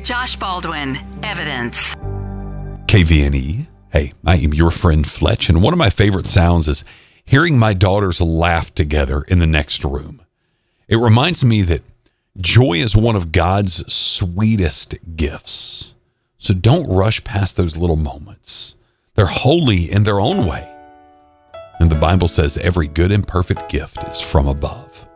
Josh Baldwin, Evidence. KVNE. Hey, I am your friend Fletch, and one of my favorite sounds is hearing my daughters laugh together in the next room. It reminds me that joy is one of God's sweetest gifts. So don't rush past those little moments. They're holy in their own way. And the Bible says every good and perfect gift is from above.